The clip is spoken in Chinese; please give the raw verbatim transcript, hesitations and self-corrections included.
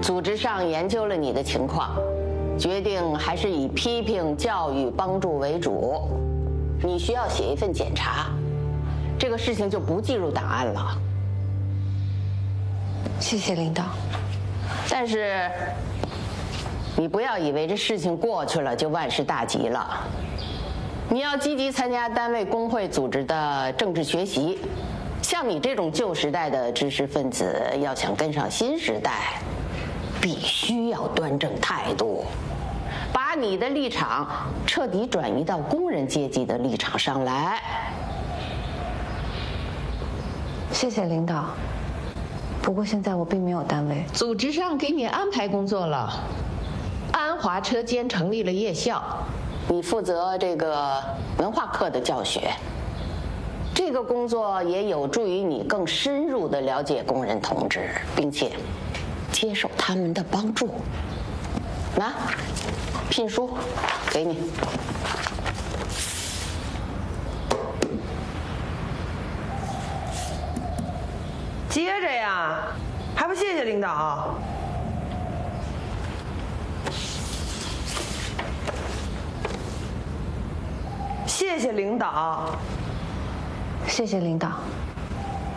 组织上研究了你的情况，决定还是以批评、教育、帮助为主。你需要写一份检查，这个事情就不计入档案了。 谢谢领导。 但是，你不要以为这事情过去了就万事大吉了。你要积极参加单位工会组织的政治学习。像你这种旧时代的知识分子，要想跟上新时代，必须要端正态度，把你的立场彻底转移到工人阶级的立场上来。 谢谢领导。不过现在我并没有单位， 组织上给你安排工作了，安华车间成立了夜校，你负责这个文化课的教学。这个工作也有助于你更深入地了解工人同志，并且接受他们的帮助。拿，聘书给你。 接着呀，还不谢谢领导？谢谢领导。 谢谢领导。